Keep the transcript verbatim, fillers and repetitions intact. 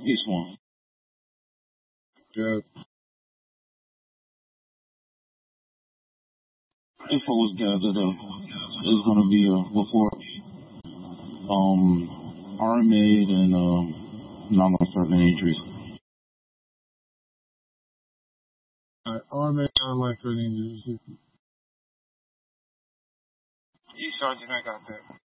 Each one. Yeah. Info was gathered. Uh, it's going to be a report. Um, arm made and um, non-certain injuries. All right. Arm made non-life threatening injuries. You, Sergeant, I got that.